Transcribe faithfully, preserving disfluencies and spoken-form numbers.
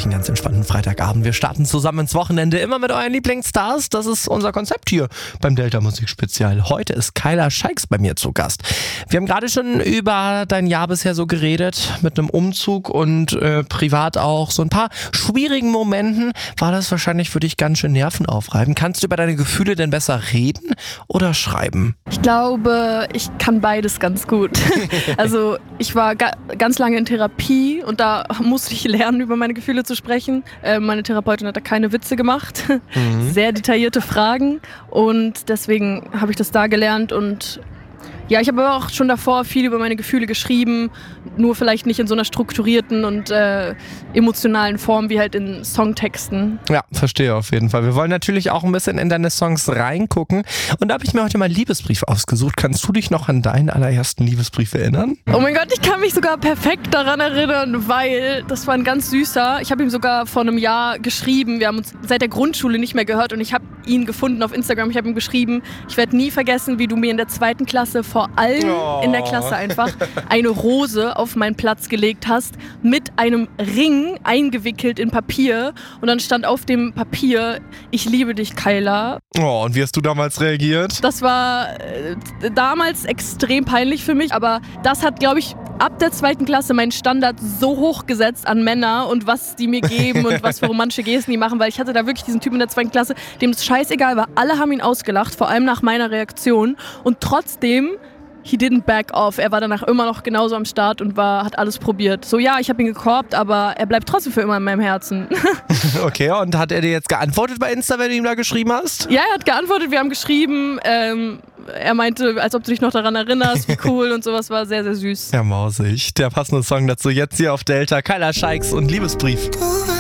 einen ganz entspannten Freitagabend. Wir starten zusammen ins Wochenende, immer mit euren Lieblingsstars. Das ist unser Konzept hier beim Delta Musik Spezial. Heute ist Kyla Scheiks bei mir zu Gast. Wir haben gerade schon über dein Jahr bisher so geredet, mit einem Umzug und äh, privat auch so ein paar schwierigen Momenten. War das wahrscheinlich für dich ganz schön nervenaufreibend? Kannst du über deine Gefühle denn besser reden oder schreiben? Ich glaube, ich kann beides ganz gut. Also ich war ga- ganz lange in Therapie und da musste ich lernen, über meine Gefühle zu sprechen. Äh, meine Therapeutin hat da keine Witze gemacht. Mhm. Sehr detaillierte Fragen und deswegen habe ich das da gelernt und ja, ich habe aber auch schon davor viel über meine Gefühle geschrieben, nur vielleicht nicht in so einer strukturierten und äh, emotionalen Form wie halt in Songtexten. Ja, verstehe auf jeden Fall. Wir wollen natürlich auch ein bisschen in deine Songs reingucken und da habe ich mir heute mal einen Liebesbrief ausgesucht. Kannst du dich noch an deinen allerersten Liebesbrief erinnern? Oh mein Gott, ich kann mich sogar perfekt daran erinnern, weil das war ein ganz süßer. Ich habe ihm sogar vor einem Jahr geschrieben. Wir haben uns seit der Grundschule nicht mehr gehört und ich habe ihn gefunden auf Instagram. Ich habe ihm geschrieben, ich werde nie vergessen, wie du mir in der zweiten Klasse vor allem oh. in der Klasse einfach eine Rose auf meinen Platz gelegt hast, mit einem Ring eingewickelt in Papier und dann stand auf dem Papier, ich liebe dich, Kyla. Oh, und wie hast du damals reagiert? Das war äh, damals extrem peinlich für mich, aber das hat, glaube ich, ab der zweiten Klasse meinen Standard so hoch gesetzt an Männer und was die mir geben und was für romantische Gesten die machen, weil ich hatte da wirklich diesen Typen in der zweiten Klasse, dem es scheißegal war. Alle haben ihn ausgelacht, vor allem nach meiner Reaktion und trotzdem he didn't back off. Er war danach immer noch genauso am Start und war, hat alles probiert. So, ja, ich habe ihn gekorbt, aber er bleibt trotzdem für immer in meinem Herzen. Okay, und hat er dir jetzt geantwortet bei Insta, wenn du ihm da geschrieben hast? Ja, er hat geantwortet, wir haben geschrieben. Ähm, er meinte, als ob du dich noch daran erinnerst, wie cool und sowas, war sehr, sehr süß. Ja, mausig. Der passende Song dazu jetzt hier auf Delta. Kyla Scheiks und Liebesbrief.